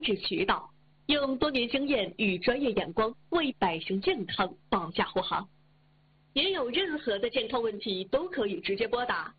治渠道，用多年经验与专业眼光为百姓健康保驾护航。您有任何的健康问题都可以直接拨打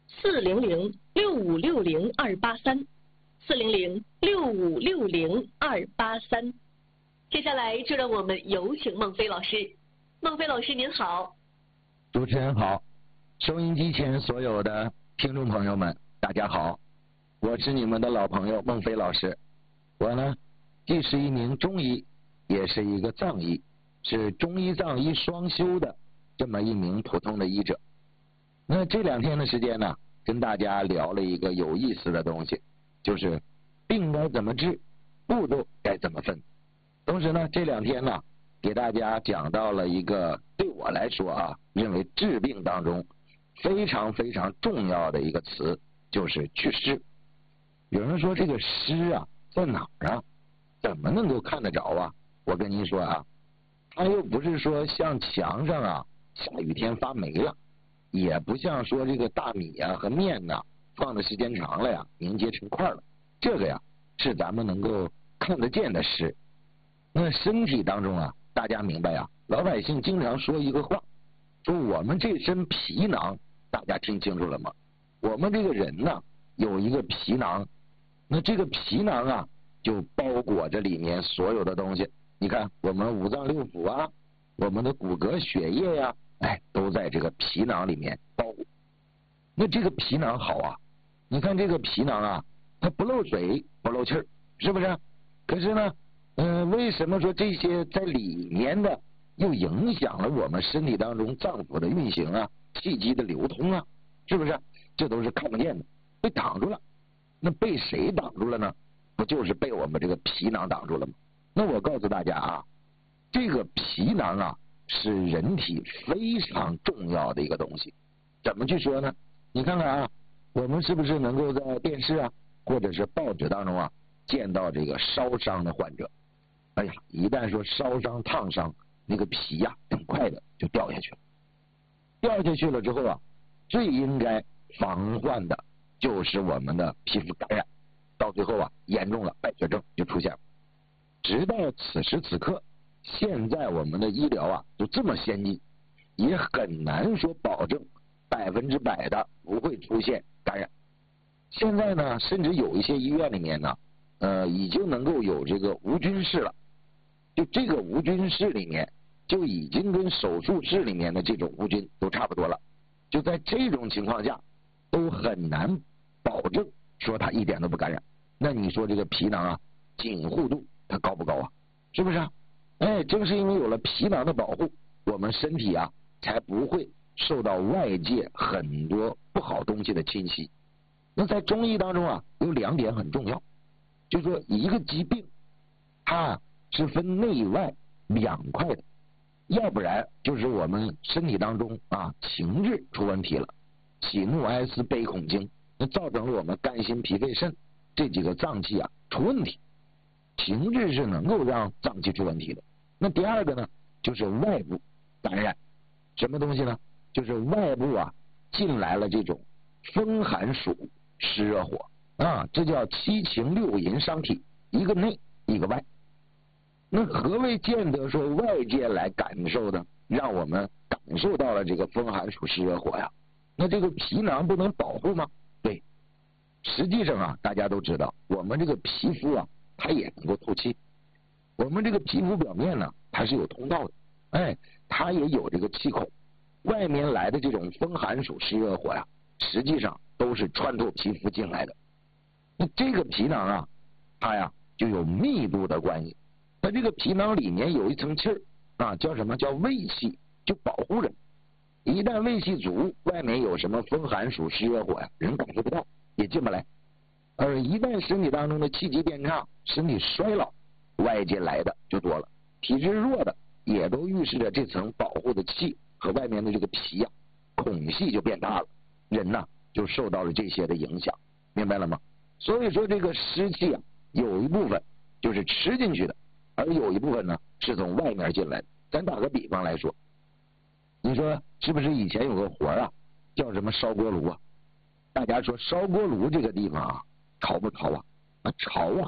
400-6560-283，400-6560-283。接下来就让我们有请孟非老师。孟非老师您好。 主持人好，收音机前所有的听众朋友们大家好，我是你们的老朋友孟非老师。我呢既是一名中医，也是一个藏医，是中医藏医双修的这么一名普通的医者。那这2天的时间呢，跟大家聊了一个有意思的东西，就是病该怎么治，步骤该怎么分。同时呢，这2天呢，给大家讲到了一个对我来说啊，认为治病当中非常非常重要的一个词，就是祛湿。有人说这个湿啊在哪儿啊？怎么能够看得着啊？我跟您说啊，它又不是说像墙上啊下雨天发霉了，也不像说这个大米啊和面呐放的时间长了呀凝结成块了。这个呀是咱们能够看得见的湿。那身体当中啊，大家明白啊，老百姓经常说一个话，说我们这身皮囊，大家听清楚了吗？我们这个人呢有一个皮囊，那这个皮囊啊就包裹着里面所有的东西。你看我们五脏六腑啊，我们的骨骼血液呀，都在这个皮囊里面包裹。那这个皮囊好啊，你看这个皮囊啊，它不漏水不漏气儿，是不是？可是呢为什么说这些在里面的又影响了我们身体当中脏腑的运行啊，气机的流通啊，是不是？这都是看不见的，被挡住了。那被谁挡住了呢？不就是被我们这个皮囊挡住了吗？那我告诉大家啊，这个皮囊啊是人体非常重要的一个东西。怎么去说呢？你看看啊，我们是不是能够在电视啊或者是报纸当中啊见到这个烧伤的患者？哎呀，一旦说烧伤烫伤，那个皮呀很快的就掉下去了。掉下去了之后啊，最应该防患的就是我们的皮肤感染，到最后啊严重了败血症就出现了。直到此时此刻，现在我们的医疗啊就这么先进，也很难说保证100%的不会出现感染。现在呢，甚至有一些医院里面呢已经能够有这个无菌室了。就这个无菌室里面就已经跟手术室里面的这种无菌都差不多了。就在这种情况下都很难保证说它一点都不感染。那你说这个皮囊啊紧护度它高不高啊？是不是啊？正是因为有了皮囊的保护，我们身体啊才不会受到外界很多不好东西的侵袭。那在中医当中啊有2点很重要，就是说一个疾病它是分内外2块的，要不然就是我们身体当中啊情志出问题了，喜怒哀思悲恐惊，那造成了我们肝心脾肺肾这几个脏器啊出问题。情志是能够让脏器出问题的。那第2个呢，就是外部感染。什么东西呢？就是外部啊进来了这种风寒暑湿热火啊，这叫7情6淫伤体，一个内一个外。那何谓见得说外界来感受的，让我们感受到了这个风寒暑湿热火呀？那这个皮囊不能保护吗？对，实际上啊大家都知道，我们这个皮肤啊它也能够透气。我们这个皮肤表面呢它是有通道的，它也有这个气孔。外面来的这种风寒暑湿热火呀，实际上都是穿透皮肤进来的。那这个皮囊啊它呀就有密度的关系。它这个皮囊里面有一层气儿啊，叫什么？叫胃气，就保护人。一旦胃气足，外面有什么风寒暑湿热火呀，人感受不到，也进不来。而一旦身体当中的气机变差，身体衰老，外界来的就多了。体质弱的也都预示着这层保护的气和外面的这个皮呀孔隙就变大了，人呢就受到了这些的影响，明白了吗？所以说这个湿气啊，有一部分就是吃进去的，而有一部分呢是从外面进来的。咱打个比方来说，你说是不是以前有个活啊叫什么烧锅炉啊？大家说烧锅炉这个地方啊潮不潮啊？潮啊！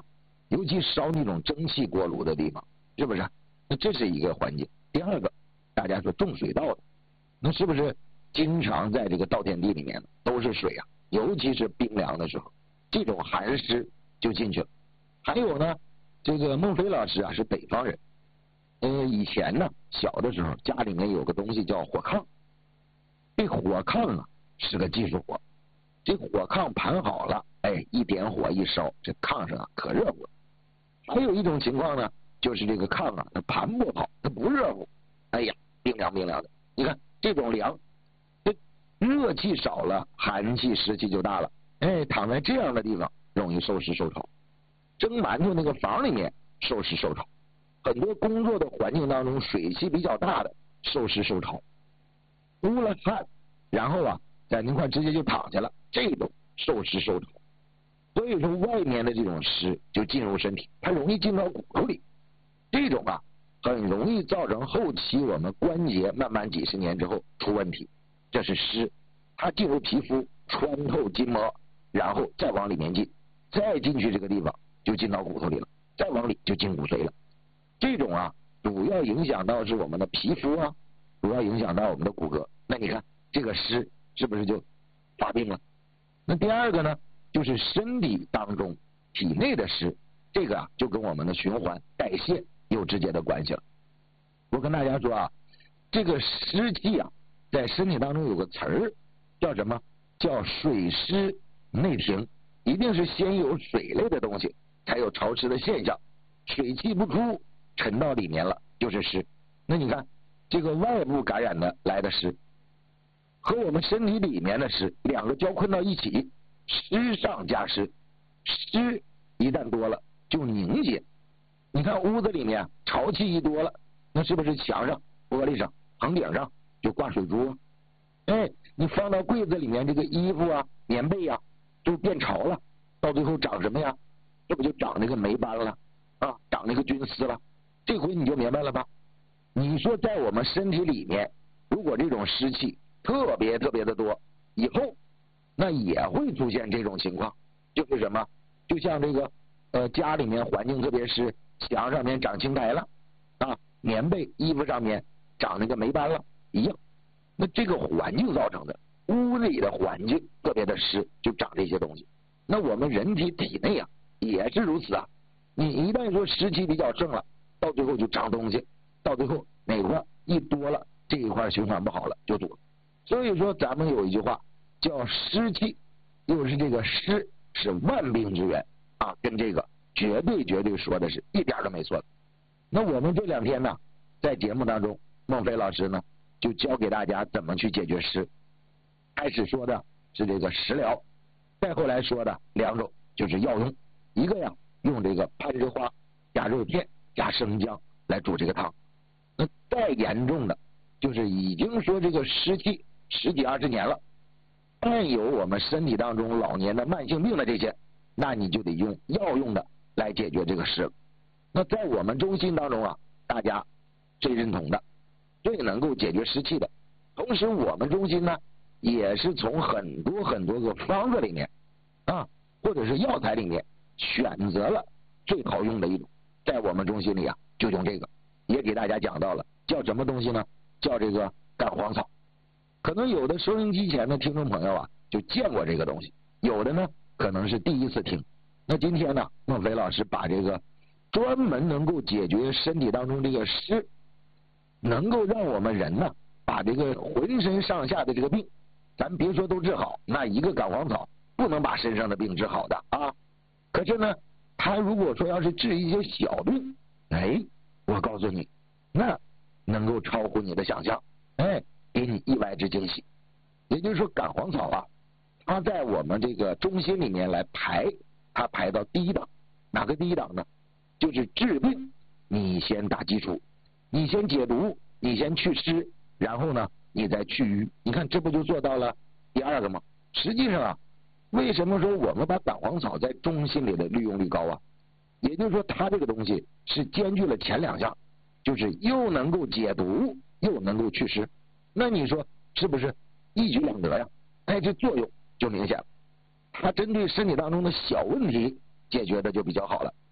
尤其烧那种蒸汽锅炉的地方，是不是？那这是一个环境。第二个，大家说种水稻的，那是不是经常在这个稻田地里面都是水啊？尤其是冰凉的时候，这种寒湿就进去了。还有呢，这个孟非老师啊是北方人，以前呢小的时候家里面有个东西叫火炕，这火炕啊是个技术活，这火炕盘好了，一点火一烧，这炕上啊可热乎了。还有一种情况呢，就是这个炕啊它盘不好，它不热乎，哎呀冰凉冰凉的。你看这种凉，这热气少了，寒气湿气就大了，躺在这样的地方容易受湿受潮。蒸馒头那个房里面受湿受潮，很多工作的环境当中水汽比较大的受湿受潮，出了汗然后啊在那块直接就躺下了，这种受湿受潮。所以说外面的这种湿就进入身体，它容易进到骨头里，这种啊很容易造成后期我们关节慢慢几十年之后出问题。这是湿，它进入皮肤穿透筋膜，然后再往里面进，再进去这个地方就进到骨头里了，再往里就进骨髓了。这种啊主要影响到是我们的皮肤啊，主要影响到我们的骨骼。那你看这个湿是不是就发病了？那第二个呢，就是身体当中体内的湿，这个啊就跟我们的循环代谢有直接的关系了。我跟大家说啊，这个湿气啊在身体当中有个词儿叫什么？叫水湿内停，一定是先有水类的东西才有潮湿的现象，水气不出沉到里面了就是湿。那你看这个外部感染的来的湿和我们身体里面的湿两个交困到一起，湿上加湿，湿一旦多了就凝结。你看屋子里面潮气一多了，那是不是墙上玻璃上棚顶上就挂水珠啊？你放到柜子里面这个衣服啊棉被啊就变潮了，到最后长什么呀？这不就长那个霉斑了啊，长那个菌丝了。这回你就明白了吧？你说在我们身体里面如果这种湿气特别特别的多，以后那也会出现这种情况，就是什么？就像这个家里面环境特别湿，墙上面长青苔了啊，棉被衣服上面长那个霉斑了一样。那这个环境造成的，屋里的环境特别的湿，就长这些东西。那我们人体体内啊也是如此啊，你一旦说湿气比较盛了，到最后就长东西，到最后哪块一多了，这一块循环不好了就堵了。所以说咱们有一句话叫湿气，又是这个湿是万病之源啊，跟这个绝对说的是一点都没错的。那我们这两天呢在节目当中，孟非老师呢就教给大家怎么去解决湿。开始说的是这个食疗，再后来说的两种就是药用。一个呀用这个攀枝花加肉片加生姜来煮这个汤。那再严重的就是已经说这个湿气10几20年了，伴有我们身体当中老年的慢性病的这些，那你就得用药用的来解决这个湿了。那在我们中心当中啊，大家最认同的最能够解决湿气的，同时我们中心呢也是从很多个方子里面啊或者是药材里面选择了最好用的一种，在我们中心里啊就用这个，也给大家讲到了叫什么东西呢？叫这个干黄草。可能有的收音机前的听众朋友啊就见过这个东西，有的呢可能是第一次听。那今天呢孟非老师把这个专门能够解决身体当中这个湿，能够让我们人呢把这个浑身上下的这个病，咱别说都治好，那一个干黄草不能把身上的病治好的啊。可是呢他如果说要是治一些小病，我告诉你那能够超乎你的想象，给你意外之惊喜。也就是说干黄草啊，它在我们这个中心里面来排，它排到第一档。哪个第一档呢？就是治病你先打基础，你先解毒，你先祛湿，然后呢你再去瘀。你看这不就做到了第二个吗？实际上啊，为什么说我们把干黄草在中心里的利用率高啊？也就是说它这个东西是兼具了前两项，就是又能够解毒又能够祛湿。那你说是不是一举两得呀？这作用就明显了。它针对身体当中的小问题解决的就比较好了。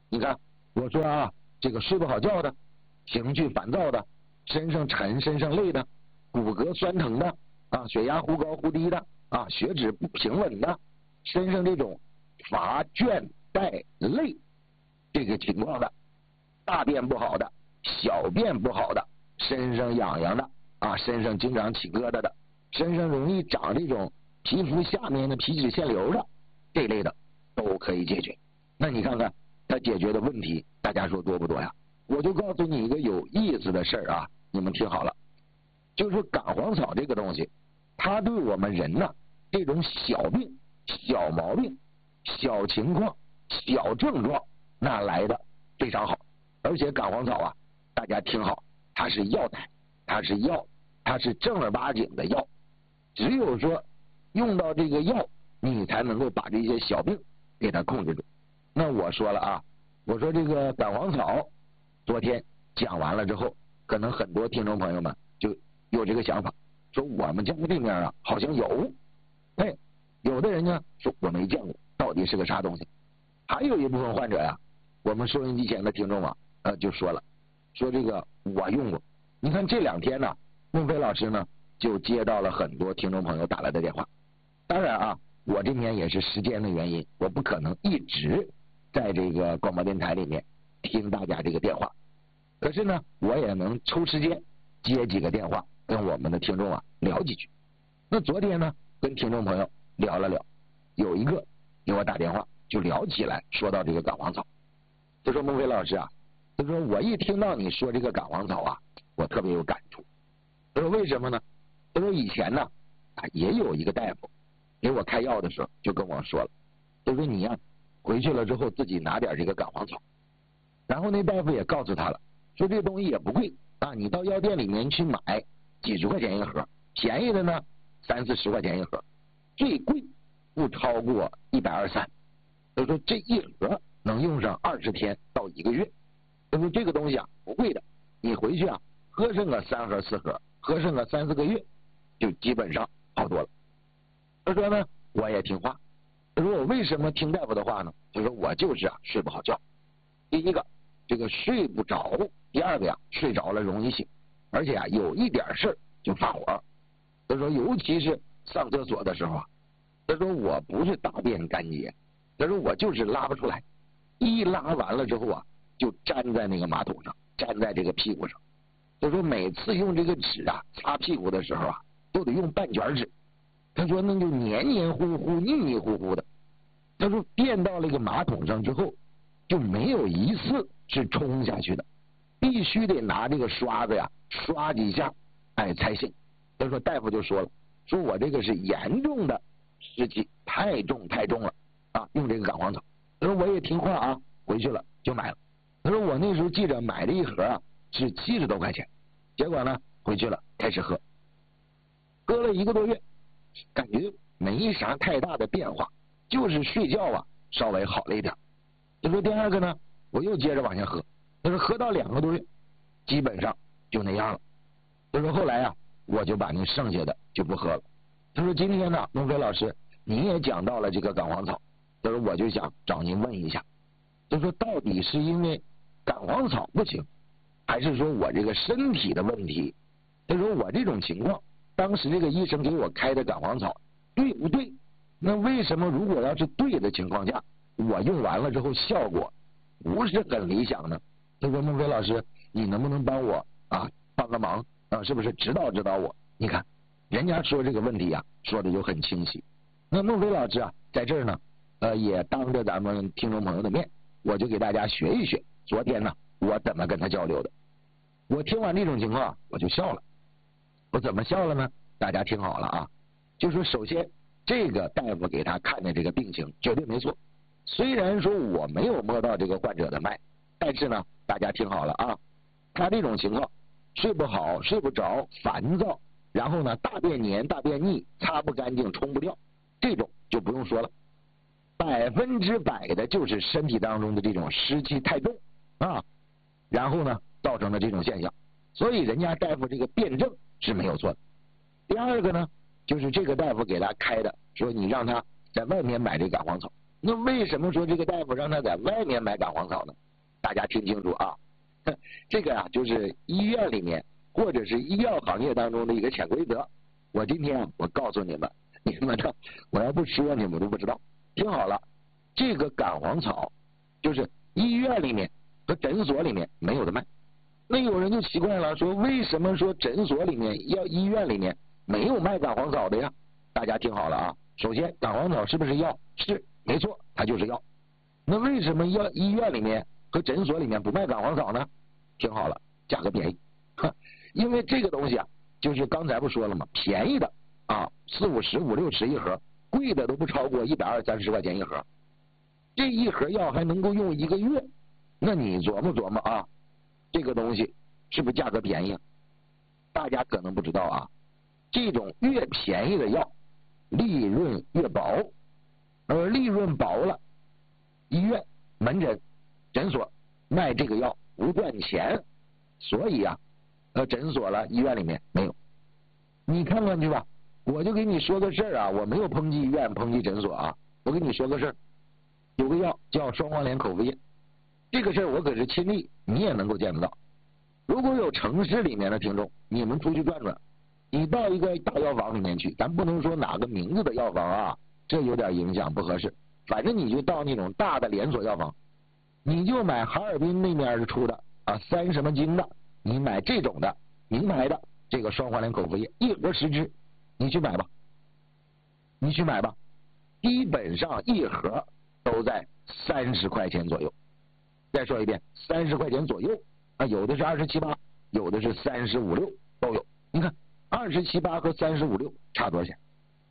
你看我说啊，这个睡不好觉的，情绪烦躁的，身上沉身上累的，骨骼酸疼的啊，血压忽高忽低的啊，血脂不平稳的，身上这种乏倦怠累这个情况的，大便不好的，小便不好的，身上痒痒的啊，身上经常起疙瘩的，身上容易长这种皮肤下面的皮脂腺瘤的，这类的都可以解决。那你看看它解决的问题，大家说多不多呀？我就告诉你一个有意思的事儿啊，你们听好了，就是说杆黄草这个东西，它对我们人呢这种小病、小毛病、小情况、小症状，那来的非常好。而且杆黄草啊，大家听好，它是药材，它是药，它是正儿八经的药。只有说用到这个药，你才能够把这些小病给它控制住。那我说了啊，我说这个杆黄草，昨天讲完了之后，可能很多听众朋友们就有这个想法，说我们家这面啊好像有，哎，有的人呢说我没见过，到底是个啥东西？还有一部分患者呀，我们收音机前的听众啊，就说了，说这个我用过。你看这2天呢，孟非老师呢就接到了很多听众朋友打来的电话。当然啊，我这边也是时间的原因，我不可能一直在这个广播电台里面听大家这个电话。可是呢，我也能抽时间接几个电话，跟我们的听众啊聊几句。那昨天呢，跟听众朋友聊了聊，有一个给我打电话，就聊起来，说到这个杆黄草，他说孟非老师啊，他说我一听到你说这个杆黄草啊，我特别有感触。他说为什么呢？他说以前呢也有一个大夫给我开药的时候就跟我说了，他说你呀回去了之后自己拿点这个杆黄草，然后那大夫也告诉他了，说这东西也不贵啊，你到药店里面去买几十块钱一盒，便宜的呢30-40块钱一盒，最贵不超过123。他说这一盒能用上20天到1个月。他说这个东西啊不贵的，你回去啊喝上个3盒4盒，喝上个3-4个月，就基本上好多了。他说呢，我也听话。他说我为什么听大夫的话呢？他说我就是啊睡不好觉。第一个，这个睡不着；第二个呀，睡着了容易醒，而且啊有一点事儿就发火。他说尤其是上厕所的时候啊，他说我不是大便干结，他说我就是拉不出来，一拉完了之后啊，就粘在那个马桶上，粘在这个屁股上。他说每次用这个纸啊擦屁股的时候啊，都得用半卷纸。他说那就黏黏糊糊、腻腻糊糊的。他说垫到那个马桶上之后，就没有一次是冲下去的，必须得拿这个刷子呀刷几下，哎才行。他说大夫就说了，说我这个是严重的湿气，太重了啊，用这个杆黄草。他说我也听话啊，回去了就买了。他说我那时候记着买了一盒啊是70多块钱，结果呢回去了开始喝，喝了1个多月，感觉没啥太大的变化，就是睡觉啊稍微好了一点。他说第二个呢，我又接着往下喝，他说喝到2个多月，基本上就那样了。他说后来啊，我就把那剩下的就不喝了。他说今天呢，孟非老师你也讲到了这个杆黄草，他说我就想找您问一下，他说到底是因为杆黄草不行，还是说我这个身体的问题？他说我这种情况，当时这个医生给我开的杆黄草对不对？那为什么如果要是对的情况下，我用完了之后效果不是很理想呢？他说孟非老师，你能不能帮我啊帮个忙啊？是不是指导我？你看人家说这个问题啊说的就很清晰。那孟非老师啊在这儿呢也当着咱们听众朋友的面，我就给大家学一学昨天呢我怎么跟他交流的。我听完这种情况我就笑了。我怎么笑了呢？大家听好了啊，就说首先这个大夫给他看的这个病情绝对没错，虽然说我没有摸到这个患者的脉，但是呢大家听好了啊，他这种情况睡不好、睡不着、烦躁，然后呢大便黏、大便腻、擦不干净、冲不掉，这种就不用说了，100%的就是身体当中的这种湿气太重啊，然后呢造成了这种现象，所以人家大夫这个辩证是没有错的。第二个呢，就是这个大夫给他开的，说你让他在外面买这杆黄草， 那为什么说这个大夫让他在外面买杆黄草呢？大家听清楚啊，这个啊就是医院里面或者是医药行业当中的一个潜规则。我今天我告诉你们，你们呢，我要不说你们都不知道。听好了，这个杆黄草就是医院里面和诊所里面没有的卖。那有人就奇怪了，说为什么说诊所里面医院里面没有卖杆黄草的呀？大家听好了啊，首先杆黄草是不是药？是，没错，它就是药。那为什么医院里面和诊所里面不卖杆黄草呢？听好了，价格便宜。因为这个东西啊，就是刚才不说了吗？便宜的啊，4、5、10、5、6、10一盒，贵的都不超过120、130块钱一盒。这一盒药还能够用1个月，那你琢磨琢磨啊，这个东西是不是价格便宜？大家可能不知道啊，这种越便宜的药，利润越薄，而利润薄了，医院、门诊、诊所卖这个药不赚钱，所以啊，诊所了、医院里面没有。你看看去吧，我就给你说个事儿啊，我没有抨击医院、抨击诊所啊，我给你说个事儿，有个药叫双黄连口服液，这个事儿我可是亲历，你也能够见得到。如果有城市里面的听众，你们出去转转，你到一个大药房里面去，咱不能说哪个名字的药房啊，这有点影响不合适，反正你就到那种大的连锁药房，你就买哈尔滨那面出的啊3什么精的，你买这种的名牌的这个双黄连口服液，1盒10支，你去买吧，你去买吧，基本上1盒都在30块钱左右。再说一遍，30块钱左右啊，有的是27、8，有的是35、6都有。你看27、8和35、6差多少钱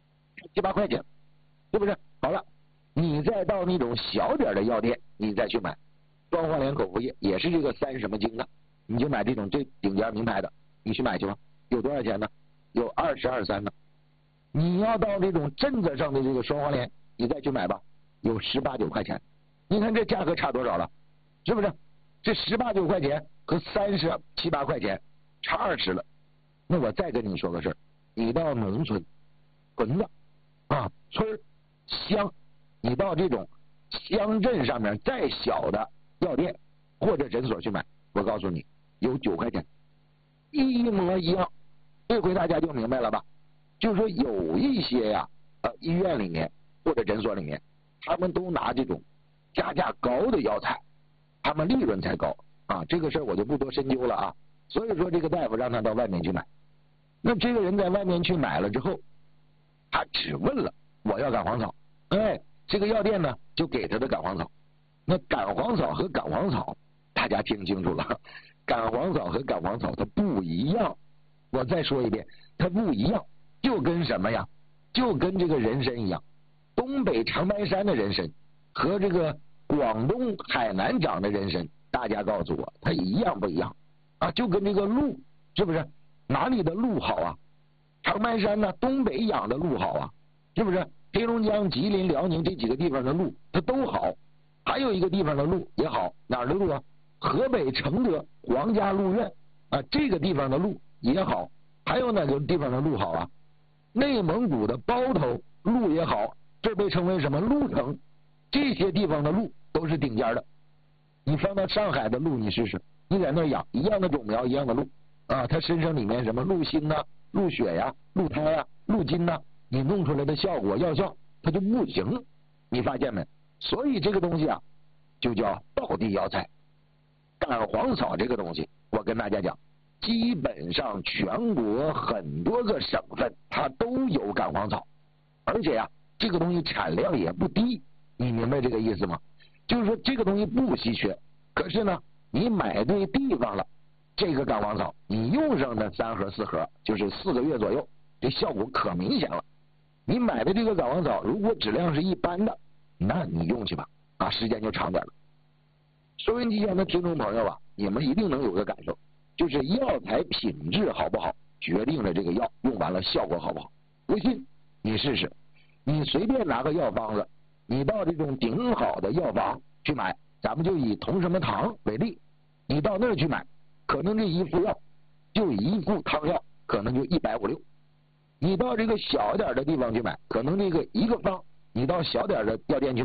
？7、8块钱，是不是？好了，你再到那种小点的药店，你再去买双黄连口服液，也是这个3什么精的，你就买这种最顶尖名牌的，你去买去吧。有多少钱呢？有20、23的。你要到这种镇子上的这个双黄连，你再去买吧，有18、9块钱。你看这价格差多少了？是不是？这18、9块钱和37、8块钱差20了。那我再跟你说个事儿，你到农村、屯子啊、村乡，你到这种乡镇上面再小的药店或者诊所去买，我告诉你，有9块钱，一模一样。这回大家就明白了吧？就是说有一些呀，医院里面或者诊所里面，他们都拿这种价高的药材，他们利润才高啊。这个事儿我就不多深究了啊。所以说这个大夫让他到外面去买，那这个人在外面去买了之后，他只问了我要杆黄草，哎，这个药店呢就给他的杆黄草。那杆黄草和杆黄草，大家听清楚了，杆黄草和杆黄草它不一样。我再说一遍，它不一样，就跟什么呀？就跟这个人参一样，东北长白山的人参和这个广东海南长的人参，大家告诉我，它一样不一样啊？就跟这个鹿，是不是？哪里的鹿好啊？长白山呢，东北养的鹿好啊，是不是？黑龙江、吉林、辽宁这几个地方的鹿它都好，还有一个地方的鹿也好，哪儿的鹿啊？河北承德皇家鹿苑啊，这个地方的鹿也好，还有哪个地方的鹿好啊？内蒙古的包头鹿也好，这被称为什么鹿城？这些地方的鹿都是顶尖的。你放到上海的鹿，你试试，你在那养一样的种苗，一样的鹿啊，它身上里面什么鹿心呐、鹿血呀、鹿胎呀、鹿筋呐，你弄出来的效果药效它就不行，你发现没？所以这个东西啊，就叫道地药材。杆黄草这个东西，我跟大家讲，基本上全国很多个省份它都有杆黄草，而且呀，这个东西产量也不低，你明白这个意思吗？就是说这个东西不稀缺，可是呢，你买对地方了，这个杆黄草你用上的3盒4盒，就是4个月左右，这效果可明显了。你买的这个杆黄草如果质量是一般的，那你用去吧，啊，时间就长点了。收音机前的听众朋友啊，你们一定能有个感受，就是药材品质好不好，决定了这个药用完了效果好不好。不信你试试，你随便拿个药方子，你到这种顶好的药房去买，咱们就以同什么堂为例，你到那儿去买，可能这一副药就一副汤药，可能就150、6。你到这个小点的地方去买，可能这个一个方，你到小点的药店去买，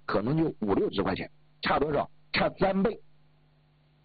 可能就5、6只块钱，差多少？差3倍。